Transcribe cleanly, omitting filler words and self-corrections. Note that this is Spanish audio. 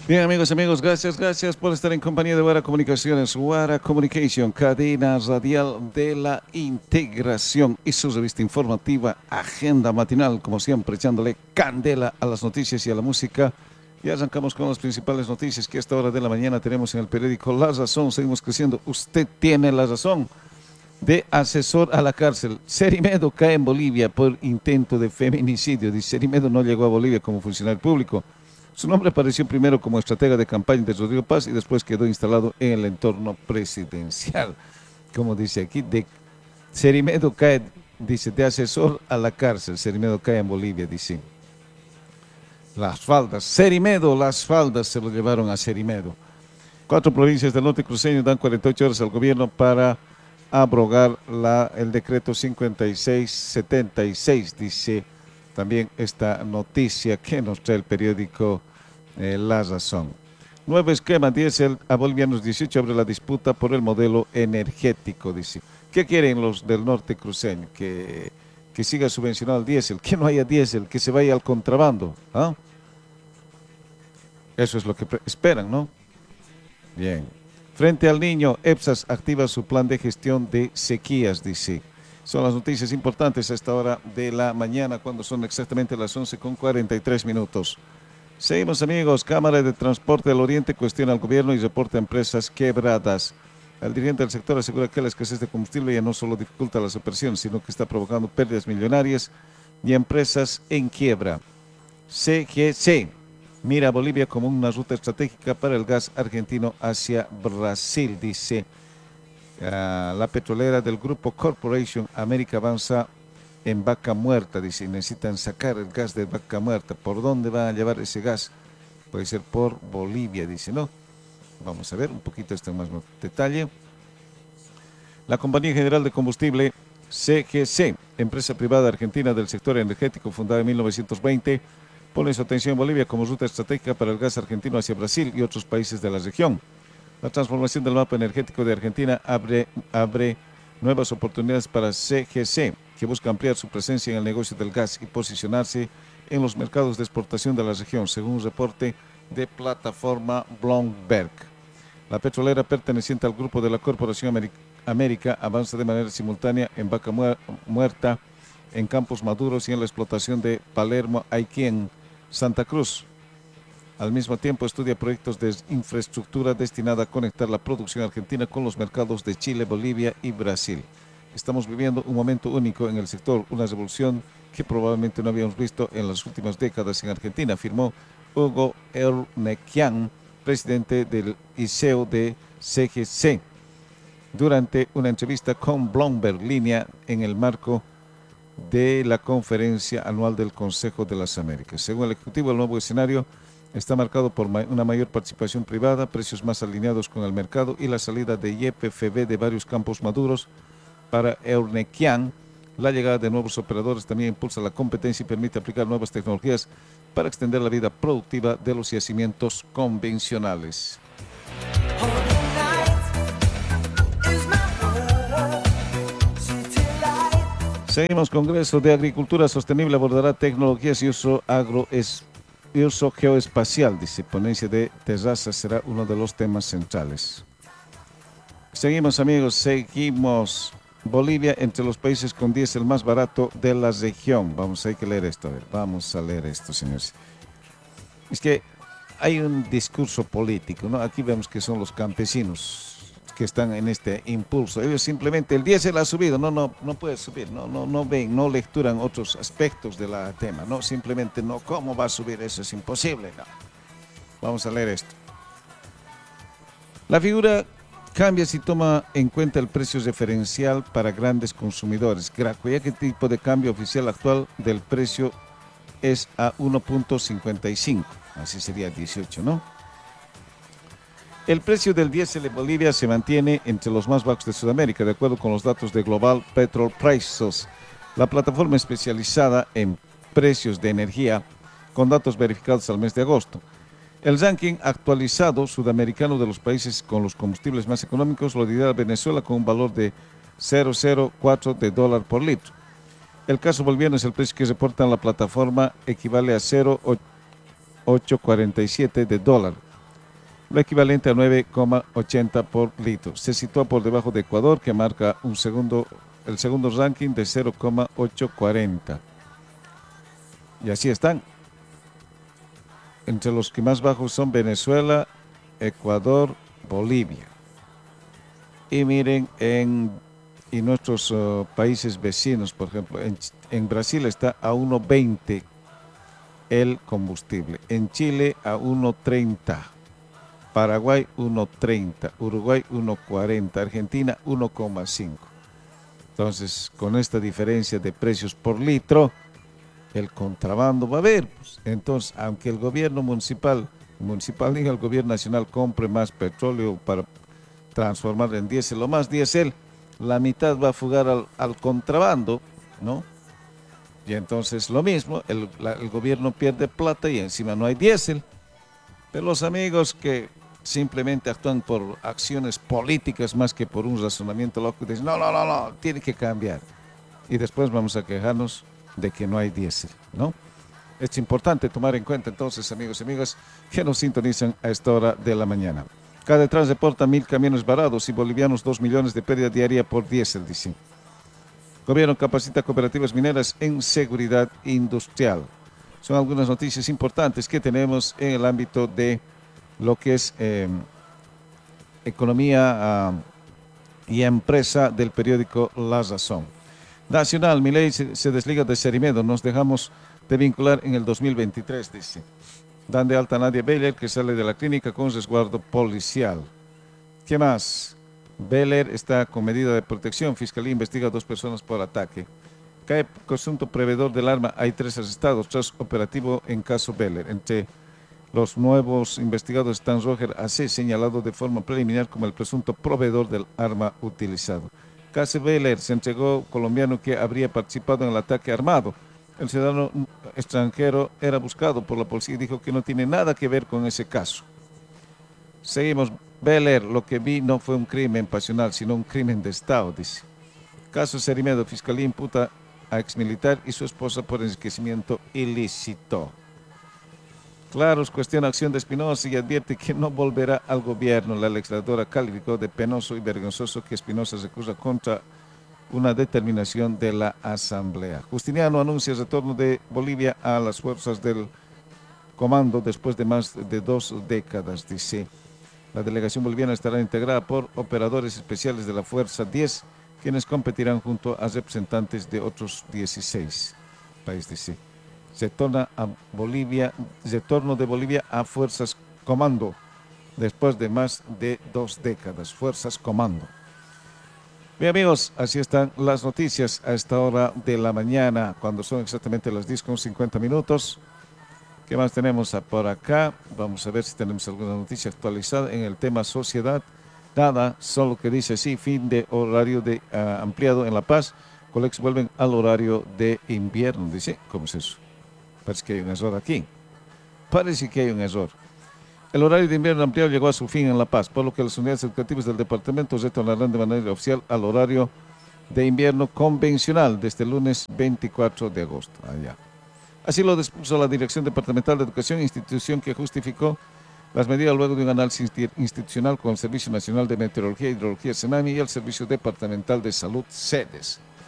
Bien, amigos, gracias por estar en compañía de Wara Comunicaciones. Wara Communication, cadena radial de la integración y su revista informativa, agenda matinal, como siempre, echándole candela a las noticias y a la música. Y arrancamos con las principales noticias que a esta hora de la mañana tenemos en el periódico La Razón. Seguimos creciendo. Usted tiene la razón. De asesor a la cárcel. Cerimedo cae en Bolivia por intento de feminicidio. Dice, Cerimedo no llegó a Bolivia como funcionario público. Su nombre apareció primero como estratega de campaña de Rodrigo Paz y después quedó instalado en el entorno presidencial. Como dice aquí, de Cerimedo cae, dice, de asesor a la cárcel. Cerimedo cae en Bolivia, dice. Las faldas. Cerimedo, las faldas se lo llevaron a Cerimedo. 4 provincias del norte cruceño dan 48 horas al gobierno para abrogar el decreto 5676, dice también esta noticia que nos trae el periódico La Razón. Nuevo esquema diésel a bolivianos 18 abre la disputa por el modelo energético, dice. ¿Qué quieren los del norte cruceño? Que siga subvencionado el diésel, que no haya diésel, que se vaya al contrabando. ¿Ah? Eso es lo que esperan, ¿no? Bien. Frente al Niño, EPSAS activa su plan de gestión de sequías, dice. Son las noticias importantes a esta hora de la mañana, cuando son exactamente las 11:43. Seguimos, amigos. Cámara de Transporte del Oriente cuestiona al gobierno y reporta empresas quebradas. El dirigente del sector asegura que la escasez de combustible ya no solo dificulta las operaciones, sino que está provocando pérdidas millonarias y empresas en quiebra. CGC mira a Bolivia como una ruta estratégica para el gas argentino hacia Brasil, dice. La petrolera del grupo Corporation América avanza en Vaca Muerta, dice. Necesitan sacar el gas de Vaca Muerta. ¿Por dónde van a llevar ese gas? Puede ser por Bolivia, dice, ¿no? Vamos a ver un poquito esto en más detalle. La Compañía General de Combustible, CGC, empresa privada argentina del sector energético fundada en 1920, pone su atención en Bolivia como ruta estratégica para el gas argentino hacia Brasil y otros países de la región. La transformación del mapa energético de Argentina abre nuevas oportunidades para CGC, que busca ampliar su presencia en el negocio del gas y posicionarse en los mercados de exportación de la región, según un reporte de plataforma Bloomberg. La petrolera perteneciente al grupo de la Corporación América avanza de manera simultánea en Vaca Muerta, en Campos Maduros y en la explotación de Palermo, Aiquén, Santa Cruz. Al mismo tiempo estudia proyectos de infraestructura destinada a conectar la producción argentina con los mercados de Chile, Bolivia y Brasil. Estamos viviendo un momento único en el sector, una revolución que probablemente no habíamos visto en las últimas décadas en Argentina, afirmó Hugo Ernequian, presidente del ICEO de CGC, durante una entrevista con Bloomberg Línea en el marco de la conferencia anual del Consejo de las Américas. Según el Ejecutivo, el nuevo escenario está marcado por una mayor participación privada, precios más alineados con el mercado y la salida de YPFB de varios campos maduros. Para Eurnequian, la llegada de nuevos operadores también impulsa la competencia y permite aplicar nuevas tecnologías para extender la vida productiva de los yacimientos convencionales. Seguimos. Congreso de Agricultura Sostenible abordará tecnologías y uso geoespacial, dice. Ponencia de Terraza será uno de los temas centrales. Seguimos, amigos, seguimos. Bolivia entre los países con diésel más barato de la región. Vamos a leer esto, a ver, vamos a leer esto, señores. Es que hay un discurso político, ¿no? Aquí vemos que son los campesinos que están en este impulso. Ellos simplemente, el diésel ha subido, no puede subir, no ven, no lecturan otros aspectos del tema, no, simplemente no, ¿cómo va a subir? Eso es imposible, no. Vamos a leer esto. La figura cambia si toma en cuenta el precio referencial para grandes consumidores. Graco, ya que el tipo de cambio oficial actual del precio es a 1.55, así sería 18, ¿no? El precio del diésel en Bolivia se mantiene entre los más bajos de Sudamérica, de acuerdo con los datos de Global Petrol Prices, la plataforma especializada en precios de energía, con datos verificados al mes de agosto. El ranking actualizado sudamericano de los países con los combustibles más económicos lo lidera Venezuela con un valor de 0,04 de dólar por litro. El caso boliviano es el precio que reporta la plataforma, equivale a 0,847 de dólar. lo equivalente a 9,80 por litro. Se sitúa por debajo de Ecuador, que marca el segundo ranking de 0,840. Y así están. Entre los que más bajos son Venezuela, Ecuador, Bolivia. Y miren, y nuestros países vecinos, por ejemplo, en Brasil está a 1,20 el combustible, en Chile a 1,30, Paraguay 1,30, Uruguay 1,40, Argentina 1,5. Entonces, con esta diferencia de precios por litro, el contrabando va a haber. Pues. Entonces, aunque el gobierno municipal diga el gobierno nacional compre más petróleo para transformar en diésel o más diésel, la mitad va a fugar al contrabando, ¿no? Y entonces lo mismo, el gobierno pierde plata y encima no hay diésel. Pero los amigos que simplemente actúan por acciones políticas más que por un razonamiento loco, dicen, no, tiene que cambiar. Y después vamos a quejarnos de que no hay diésel, ¿no? Es importante tomar en cuenta entonces, amigos y amigas, que nos sintonizan a esta hora de la mañana. Cadetrans reporta 1.000 camiones varados y bolivianos 2 millones de pérdida diaria por diésel, dice. Gobierno capacita cooperativas mineras en seguridad industrial. Son algunas noticias importantes que tenemos en el ámbito de lo que es economía y empresa del periódico La Razón. Nacional, Milei se desliga de Serimedo, nos dejamos de vincular en el 2023, dice. Dan de alta a Nadia Beller, que sale de la clínica con resguardo policial. ¿Qué más? Beller está con medida de protección. Fiscalía investiga a 2 personas por ataque. Cae presunto proveedor del arma. Hay 3 arrestados tras operativo en caso Beller. Entre los nuevos investigados están Roger AC, señalado de forma preliminar como el presunto proveedor del arma utilizado. Caso Beller se entregó colombiano que habría participado en el ataque armado. El ciudadano extranjero era buscado por la policía y dijo que no tiene nada que ver con ese caso. Seguimos. Beller, lo que vi no fue un crimen pasional, sino un crimen de Estado, dice. Caso Serimedo, Fiscalía imputa a exmilitar y su esposa por enriquecimiento ilícito. Claros cuestiona acción de Espinosa y advierte que no volverá al gobierno. La legisladora calificó de penoso y vergonzoso que Espinosa recurra contra una determinación de la Asamblea. Justiniano anuncia el retorno de Bolivia a las fuerzas del comando después de más de 2 décadas, dice. La delegación boliviana estará integrada por operadores especiales de la Fuerza 10, quienes competirán junto a representantes de otros 16 países, dice. Retorno de Bolivia a Fuerzas Comando después de más de 2 décadas. Fuerzas Comando. Bien, amigos, así están las noticias a esta hora de la mañana, cuando son exactamente las 10:50. ¿Qué más tenemos por acá? Vamos a ver si tenemos alguna noticia actualizada en el tema sociedad. Nada, solo que dice sí, fin de horario ampliado en La Paz. Colegas vuelven al horario de invierno. Dice, ¿cómo es eso? Parece que hay un error aquí. Parece que hay un error. El horario de invierno ampliado llegó a su fin en La Paz, por lo que las unidades educativas del departamento retornarán de manera oficial al horario de invierno convencional desde el lunes 24 de agosto. Allá. Así lo dispuso la Dirección Departamental de Educación, institución que justificó las medidas luego de un análisis institucional con el Servicio Nacional de Meteorología e Hidrología, SENAMI, y el Servicio Departamental de Salud, SEDES.